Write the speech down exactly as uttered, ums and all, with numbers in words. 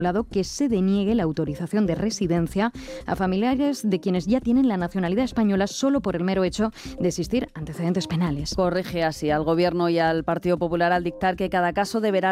que se deniegue la autorización de residencia a familiares de quienes ya tienen la nacionalidad española solo por el mero hecho de existir antecedentes penales. Corrige así al Gobierno y al Partido Popular al dictar que cada caso deberá